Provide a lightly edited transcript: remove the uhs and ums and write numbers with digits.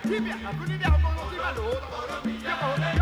ที่เบียดกับรุ่นนี้เดียวโกงที่มาหลูเจ้าโกง